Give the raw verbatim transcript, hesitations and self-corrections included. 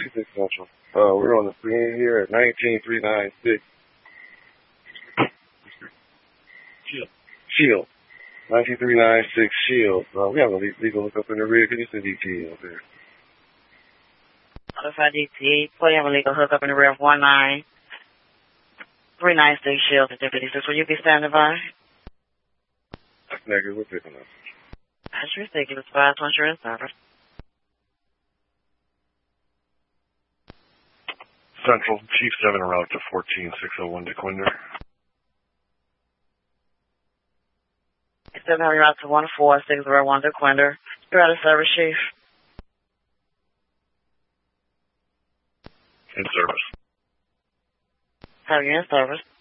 six Central. Uh, we're on the screen here at nineteen three ninety-six. Shield. Shield. nineteen three ninety-six Shield. Uh, we have a legal hookup in the rear. Can you send D T up there? Notify D T. Play have a legal hookup in the rear of one nine three ninety-six Shield to Deputy six. Will you be standing by? Negative. We're picking up. As you say, give us five to ensure in service. Central, Chief seven en route to fourteen six oh one DeQuinder. seven en route to one four six oh one DeQuinder. You're out of service, Chief. In service. Have you in service?